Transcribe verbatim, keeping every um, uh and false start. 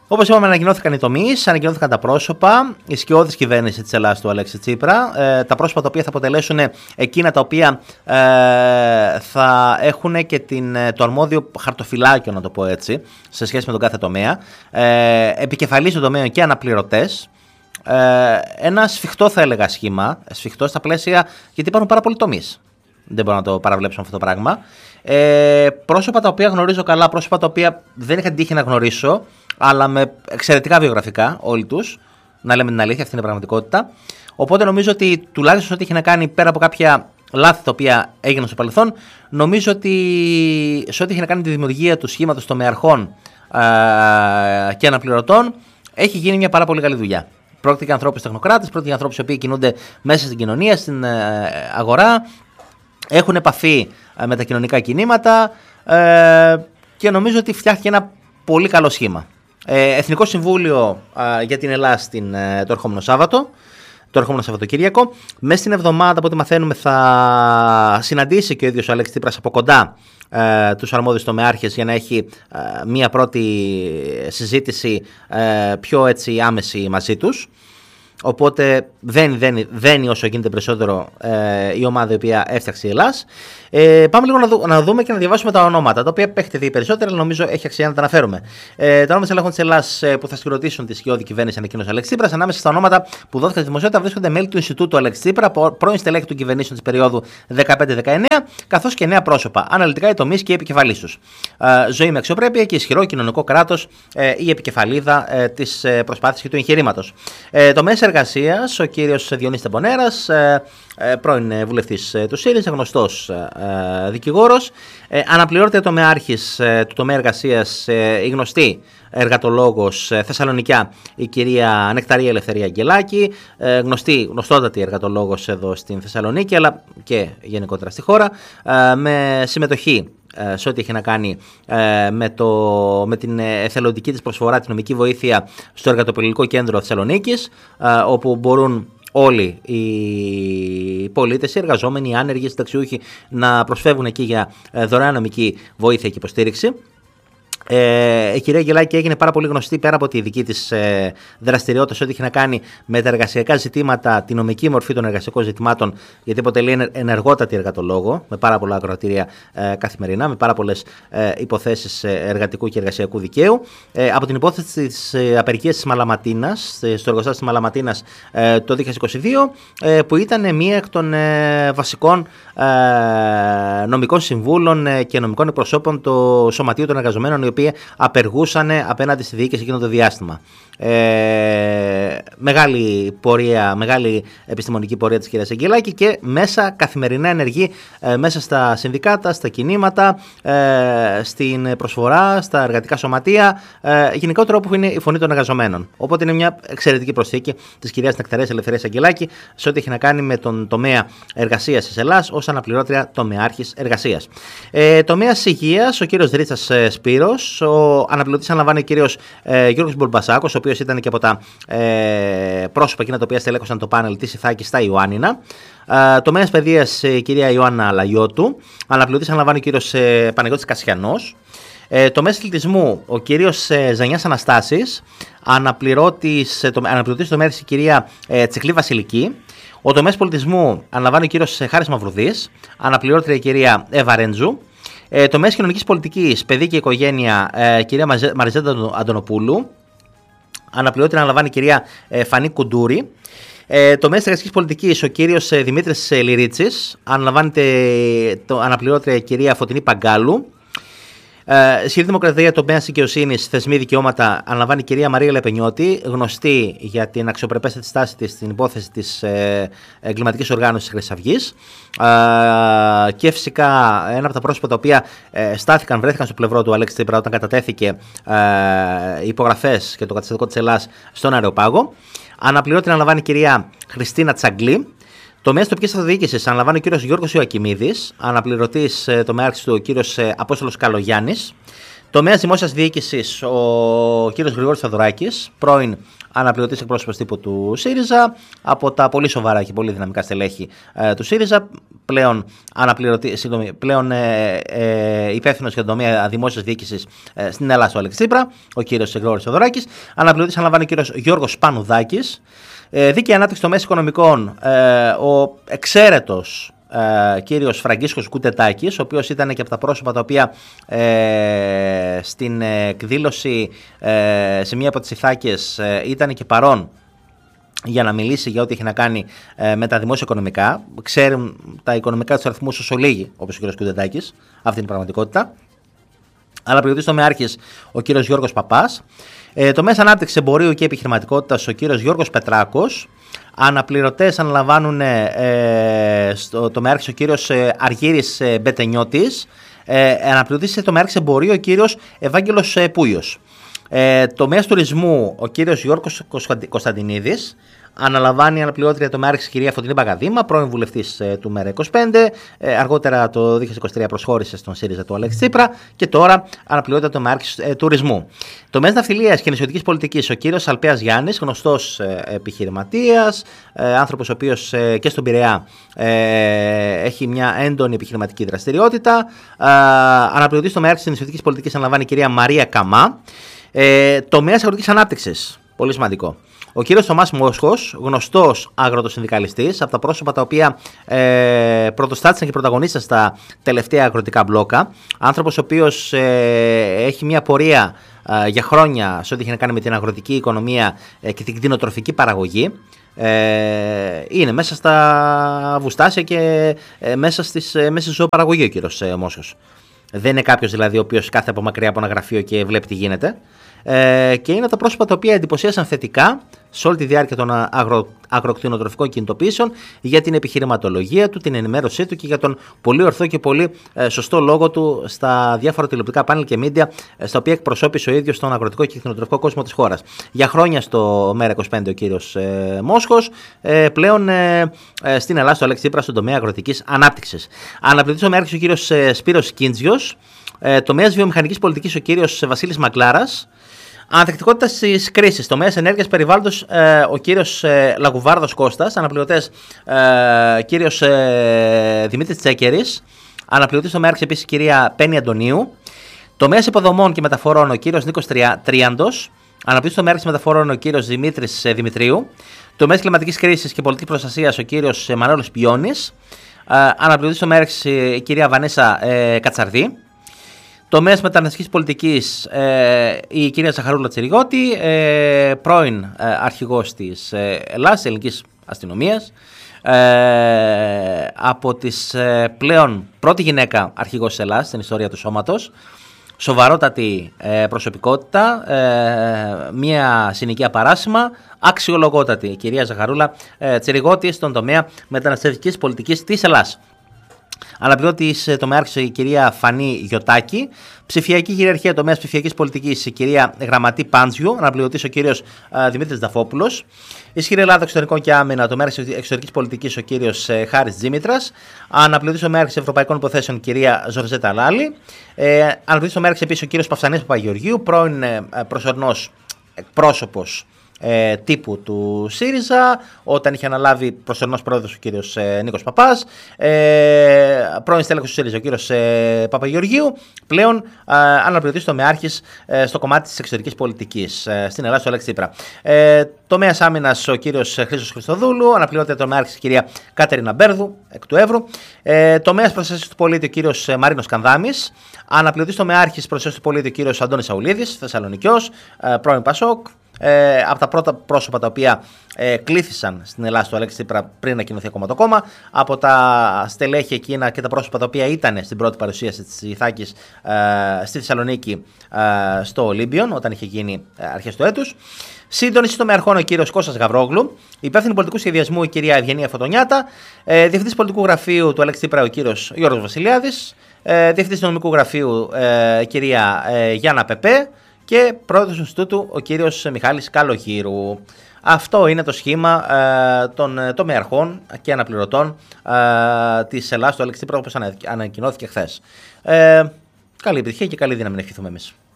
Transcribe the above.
Όπως είπαμε, ανακοινώθηκαν οι τομείς, ανακοινώθηκαν τα πρόσωπα, η σκιώδης κυβέρνηση της Ελλάδας του Αλέξη Τσίπρα, ε, τα πρόσωπα τα οποία θα αποτελέσουν εκείνα τα οποία ε, θα έχουν και την, το αρμόδιο χαρτοφυλάκιο, να το πω έτσι, σε σχέση με τον κάθε τομέα, ε, επικεφαλής των τομέων και αναπληρωτές. Ε, ένα σφιχτό, θα έλεγα, σχήμα, σφιχτό στα πλαίσια, γιατί υπάρχουν πάρα πολλοί τομείς. Δεν μπορώ να το παραβλέψω αυτό το πράγμα. Ε, πρόσωπα τα οποία γνωρίζω καλά, πρόσωπα τα οποία δεν είχα την τύχη να γνωρίσω, αλλά με εξαιρετικά βιογραφικά όλοι τους, να λέμε την αλήθεια, αυτή είναι η πραγματικότητα. Οπότε νομίζω ότι τουλάχιστον ό,τι είχε να κάνει, πέρα από κάποια λάθη τα οποία έγιναν στο παρελθόν, νομίζω ότι σε ό,τι είχε να κάνει τη δημιουργία του σχήματος τομεαρχών ε, και αναπληρωτών, έχει γίνει μια πάρα πολύ καλή δουλειά. Πρόκειται για ανθρώπους τεχνοκράτες, πρόκειται για ανθρώπους οι οποίοι κινούνται μέσα στην κοινωνία, στην ε, αγορά, έχουν επαφή ε, με τα κοινωνικά κινήματα ε, και νομίζω ότι φτιάχτηκε ένα πολύ καλό σχήμα. Ε, Εθνικό Συμβούλιο ε, για την Ελλάδα στην, ε, το ερχόμενο Σάββατο, το ερχόμενο Σαββατοκύριακο. Μέσα στην εβδομάδα, από ό,τι μαθαίνουμε, θα συναντήσει και ο ίδιος ο Αλέξης Τσίπρας από κοντά ε, τους αρμόδιους τομεάρχες για να έχει ε, μία πρώτη συζήτηση ε, πιο έτσι άμεση μαζί τους. Οπότε δεν δένει όσο γίνεται περισσότερο ε, η ομάδα η οποία έφτιαξε η Ελλάς. Ε, πάμε λίγο να, δου, να δούμε και να διαβάσουμε τα ονόματα, τα οποία έχετε δει περισσότερα, αλλά νομίζω έχει αξία να τα αναφέρουμε. Ε, τα ονόματα της Ελλάς Ελλάς ε, που θα συγκροτήσουν τη σκιώδη κυβέρνηση, ανακοίνωσε ο Αλέξης Τσίπρας. Ανάμεσα στα ονόματα που δόθηκαν στη δημοσιότητα βρίσκονται μέλη του Ινστιτούτου Αλέξη Τσίπρα, πρώην στελέχη του κυβερνήσεων της περίοδου δεκαπέντε δεκαεννέα, καθώς και νέα πρόσωπα, αναλυτικά οι τομείς και οι επικεφαλής τους. Ε, ζωή με αξιοπρέπεια και ισχυρό κοινωνικό κράτος, ε, η επικεφαλίδα ε, της ε, προσπάθειας και του εγχειρήματος. Ε, το μέσο εργασίας, ο κύριος Διονύσης Τεμπονέρας, ε, ε, πρώην βουλευτής ε, του ΣΥΡΙΖΑ, γνωστός ε, δικηγόρος, ε, αναπληρώτρια τομεάρχης ε, του τομέα εργασίας, ε, η γνωστή εργατολόγος ε, Θεσσαλονικιά, η κυρία Νεκταρία Ελευθερία Αγγελάκη, ε, γνωστή, γνωστότατη εργατολόγος εδώ στην Θεσσαλονίκη, αλλά και γενικότερα στη χώρα, ε, με συμμετοχή ε, σε ό,τι έχει να κάνει ε, με, το, με την εθελοντική της προσφορά, την νομική βοήθεια στο Εργατοπολιτικό Κέντρο Θεσσαλονίκης, ε, όπου μπορούν όλοι οι πολίτες, οι εργαζόμενοι, οι άνεργοι, οι συνταξιούχοι να προσφεύγουν εκεί για δωρεάν νομική βοήθεια και υποστήριξη. Ε, η κυρία Αγγελάκη έγινε πάρα πολύ γνωστή πέρα από τη δική της ε, δραστηριότητα, ό,τι έχει να κάνει με τα εργασιακά ζητήματα, τη νομική μορφή των εργασιακών ζητημάτων, γιατί αποτελεί ενεργότατη εργατολόγο, με πάρα πολλά ακροατήρια ε, καθημερινά, με πάρα πολλές ε, υποθέσεις εργατικού και εργασιακού δικαίου. Ε, από την υπόθεση της ε, απεργίας της Μαλαματίνας, στο εργοστάσιο της Μαλαματίνας ε, το δύο χιλιάδες είκοσι δύο, ε, που ήταν μία εκ των ε, βασικών ε, νομικών συμβούλων ε, και νομικών εκπροσώπων του Σωματείου των Εργαζομένων, οι οποίοι απεργούσαν απέναντι στη διοίκηση εκείνο το διάστημα. Ε, μεγάλη πορεία, μεγάλη επιστημονική πορεία της κυρίας Αγγελάκη και μέσα καθημερινά ενεργεί ε, μέσα στα συνδικάτα, στα κινήματα, ε, στην προσφορά, στα εργατικά σωματεία, ε, γενικότερα όπου είναι η φωνή των εργαζομένων. Οπότε είναι μια εξαιρετική προσθήκη της κυρίας Νεκταρίας Ελευθερίας Αγγελάκη σε ό,τι έχει να κάνει με τον τομέα εργασίας της Ελλάς ως αναπληρώτρια τομεάρχης εργασίας. Ε, τομέας υγείας, ο κύριος Δρίτσας ε, Σπύρος, ο αναπληρωτής αναλαμβάνει ο κύριος ε, Γιώργος Μπολμπασάκος, ο οποίος ήταν και από τα ε, πρόσωπα εκείνα τα οποία στελέχωσαν το πάνελ της Ιθάκης στα Ιωάννινα. Ε, τομέας παιδείας, η κυρία Ιωάννα Λαγιώτου. Αναπληρωτής αναλαμβάνει ο κύριος ε, Παναγιώτης Κασιανός. Ε, τομέας αθλητισμού, ο κύριος ε, Ζανιάς Αναστάσης. Αναπληρωτής ε, το, αναπληρωτής τομέας η κυρία ε, Τσικλή Βασιλική. Ο τομέας πολιτισμού αναλαμβάνει ο κύριος ε, Χάρης Μαυρουδής. Αναπληρώτρια η κυρία Εύα Ρέντζου. Ε, τομέας κοινωνικής πολιτικής, παιδί και οικογένεια, ε, κυρία Μαριζέτα Αντωνοπούλου. Αναπληρώτρια αναλαμβάνει η κυρία ε, Φανή Κουντούρη. Ε, τομέας της εργασιακής πολιτικής, ο κύριος ε, Δημήτρης ε, Λυρίτσης. Αναλαμβάνεται το αναπληρώτρια η κυρία Φωτεινή Παγκάλου. Ε, Ισχυρή Δημοκρατία, τομέας δικαιοσύνης, θεσμοί, δικαιώματα, αναλαμβάνει η κυρία Μαρία Λεπενιώτη, γνωστή για την αξιοπρεπέστατη στάση της στην υπόθεση της ε, εγκληματικής οργάνωσης της Χρυσής Αυγής. Ε, και φυσικά ένα από τα πρόσωπα τα οποία ε, στάθηκαν, βρέθηκαν στο πλευρό του Αλέξη Τσίπρα όταν κατατέθηκε ε, οι υπογραφές και το καταστατικό της Ελλάς στον Αεροπάγο. Αναπληρώτρια αναλαμβάνει η κυρία Χριστίνα Τσαγκλή. Τομέας τοπικής αυτοδιοίκησης αναλαμβάνει ο κύριος Γιώργος Ιωακιμίδης. Αναπληρωτής τομεάρχης του ο κύριος Απόστολος Καλογιάννης. Τομέας δημόσιας διοίκησης, ο κύριος Γρηγόρης Θεοδωράκης, πρώην αναπληρωτής εκπρόσωπος τύπου του ΣΥΡΙΖΑ, από τα πολύ σοβαρά και πολύ δυναμικά στελέχη ε, του ΣΥΡΙΖΑ, πλέον, συγγνώμη, πλέον ε, ε, υπεύθυνος για τον τομέα δημόσιας διοίκησης ε, στην Ελλάδα, στο Αλέξη Τσίπρα, ο κύριος Γρηγόρης Θεοδωράκης. Αναπληρωτής αναλαμβάνει ο κύριος Γιώργος Πανουδάκης. Ε, δίκαιη ανάπτυξη τομέας οικονομικών, ε, ο εξαίρετος Uh, κύριος Φραγκίσκος Κουτετάκης, ο οποίος ήταν και από τα πρόσωπα τα οποία ε, στην εκδήλωση ε, σε μία από τις Ιθάκες ε, ήταν και παρόν για να μιλήσει για ό,τι έχει να κάνει ε, με τα δημόσια οικονομικά. Ξέρουν τα οικονομικά τους αριθμούς όσο λίγοι, όπως ο κύριος Κουτετάκης, αυτή είναι η πραγματικότητα. Αναπληρωτής τομεάρχης ο κύριος Γιώργος Παπάς. Ε, τομέας ανάπτυξης εμπορίου και επιχειρηματικότητας ο κύριος Γιώργος Πετράκος. Αναπληρωτές αναλαμβάνουν ε, στο τομεάρχης ο κύριος ε, Αργύρης ε, Μπετενιώτης. Ε, αναπληρωτής σε τομεάρχης εμπορίου ο κύριος Ευάγγελος ε, Πούιος. Ε, τομέας τουρισμού ο κύριος Γιώργος Κωνσταντινίδης. Αναλαμβάνει η αναπληρώτρια τομεάρχης κυρία Φωτεινή Παγκαδήμα, πρώην βουλευτής ε, του ΜΕΡΑ είκοσι πέντε. Ε, αργότερα το δύο χιλιάδες είκοσι τρία προσχώρησε στον ΣΥΡΙΖΑ του Αλέξη Τσίπρα και τώρα αναπληρώτρια τομεάρχης ε, τουρισμού. Τομέας ναυτιλίας και νησιωτικής πολιτικής ο κύριος Αλπέας Γιάννης, γνωστός ε, επιχειρηματίας, ε, άνθρωπος ο οποίος ε, και στον Πειραιά ε, έχει μια έντονη επιχειρηματική δραστηριότητα. Ε, αναπληρωτής τομεάρχης της νησιωτικής πολιτικής αναλαμβάνει η κυρία Μαρία Καμά. Ε, τομέας αγροτικής ανάπτυξης, πολύ σημαντικό. Ο κύριος Θωμάς Μόσχος, γνωστός αγροτοσυνδικαλιστής, από τα πρόσωπα τα οποία ε, πρωτοστάτησαν και πρωταγωνίστησαν στα τελευταία αγροτικά μπλόκα. Άνθρωπος ο οποίος ε, έχει μια πορεία ε, για χρόνια σε ό,τι έχει να κάνει με την αγροτική οικονομία ε, και την κτηνοτροφική παραγωγή. Ε, είναι μέσα στα βουστάσια και ε, μέσα, στις, ε, μέσα στη ζωοπαραγωγή ο κύριος ε, Μόσχος. Δεν είναι κάποιος δηλαδή ο οποίος κάθεται από μακριά από ένα γραφείο και βλέπει τι γίνεται. Ε, και είναι τα πρόσωπα τα οποία εντυπωσίασαν θετικά σε όλη τη διάρκεια των αγρο, αγροκτηνοτροφικών κινητοποιήσεων για την επιχειρηματολογία του, την ενημέρωσή του και για τον πολύ ορθό και πολύ ε, σωστό λόγο του στα διάφορα τηλεοπτικά πάνελ και μίντια ε, στα οποία εκπροσώπησε ο ίδιος τον αγροτικό και κτηνοτροφικό κόσμο της χώρας. Για χρόνια στο ΜΕΡΑ είκοσι πέντε ο κύριος ε, Μόσχος, ε, πλέον ε, ε, στην Ελλάδα, στο Αλέξη Τσίπρα, στον τομέα αγροτικής ανάπτυξης. Αναπληρωτής τομέας ο κύριος ε, Σπύρος Κίντζιος, ε, τομέας βιομηχανικής πολιτικής ο κύριος Βασίλης Μαγκλάρας. Ανθεκτικότητα στις κρίσεις, τομέας ενέργειας περιβάλλοντος ε, ο κύριος ε, Λαγουβάρδος Κώστας, αναπληρωτές ε, κύριος ε, Δημήτρης Τσέκερης, αναπληρωτής τομέας επίσης η κυρία Πέννη Αντωνίου, τομέας υποδομών και μεταφορών ο κύριος Νίκος Τριάντος, αναπληρωτής τομέας μεταφορών ο κύριος Δημήτρης ε, Δημητρίου, τομέας κλιματικής κρίσης και πολιτικής προστασίας ο κύριος ε, Μανώλης Πιώνης, ε, αναπληρωτής τομέας ε, η κυρία Βανέσα ε, Κατσαρδί. Τομέας μεταναστευτικής πολιτικής ε, η κυρία Ζαχαρούλα Τσιριγώτη, ε, πρώην ε, αρχηγός της ε, Ελλάδας, της ελληνικής αστυνομίας, ε, από τις ε, πλέον πρώτη γυναίκα αρχηγός της Ελλάδας στην ιστορία του σώματος, σοβαρότατη ε, προσωπικότητα, ε, μια συνοικία παράσημα, αξιολογότατη η κυρία Ζαχαρούλα ε, Τσιριγώτη στον τομέα μεταναστευτικής πολιτικής της Ελλάδας. Αναπληρώτης τομεάρχης η κυρία Φανή Γιωτάκη. Ψηφιακή κυριαρχία τομέας ψηφιακής πολιτικής η κυρία Γραμματή Πάντζιου. Αναπληρωτής ο κύριος uh, Δημήτρης Δαφόπουλος. Ισχυρή Ελλάδα εξωτερικών και άμυνα τομέας εξωτερικής πολιτικής ο κύριος uh, Χάρης Τζίμητρας. Αναπληρωτής τομέάρχης ευρωπαϊκών υποθέσεων η κυρία Ζορζέτα Λάλη. Ε, αναπληρωτής τομέάρχης επίσης ο κύριος Παυσανής Παπαγεωργίου, πρώην uh, προσωρινός εκπρόσωπος Ε, τύπου του ΣΥΡΙΖΑ, όταν είχε αναλάβει προσωρινός πρόεδρος ο κύριος ε, Νίκος Παπάς, ε, πρώην στέλεχος του ΣΥΡΙΖΑ ο κύριος ε, Παπαγεωργίου, πλέον ε, αναπληρωτής τομεάρχης ε, στο κομμάτι της εξωτερικής πολιτικής ε, στην Ελλάδα, στο Αλέξη Τσίπρα. Ε, τομέας άμυνας ο κύριος Χρήστος Χριστοδούλου, αναπληρωτή τομεάρχης η κυρία Κάτερινα Μπέρδου, εκ του Εύρου. Ε, τομέας προστασίας του πολίτη ο κύριος ε, Μαρίνος Κανδάμης, αναπληρωτής τομεάρχης προστασίας του πολίτη ο κύριος Αντώνης Αουλίδης, Θεσσαλονικιός, ε, πρώην Πασόκ. Ε, από τα πρώτα πρόσωπα τα οποία ε, κλήθησαν στην Ελλάδα στο Αλέξη Τσίπρα πριν ανακοινωθεί ακόμα το κόμμα, από τα στελέχη εκείνα και τα πρόσωπα τα οποία ήταν στην πρώτη παρουσίαση της Ιθάκης ε, στη Θεσσαλονίκη ε, στο Ολύμπιον, όταν είχε γίνει ε, αρχές του έτους. Σύντονιση τομεαρχών ο κύριος Κώστας Γαβρόγλου, υπεύθυνη πολιτικού σχεδιασμού η κυρία Ευγενία Φωτονιάτα, ε, διευθυντής πολιτικού γραφείου του Αλέξη Τσίπρα ο κύριος Γιώργος Βασιλιάδης, ε, διευθυντής νομικού γραφείου ε, η κυρία ε, Γιάννα Πεπέ, και πρόεδρος του Ινστιτούτου ο κύριος Μιχάλης Καλογύρου. Αυτό είναι το σχήμα ε, των τομεαρχών και αναπληρωτών ε, της Ελλάδας του Αλέξη Τσίπρα, όπως ανακοινώθηκε χθες. Ε, καλή επιτυχία και καλή δύναμη να ευχηθούμε εμείς.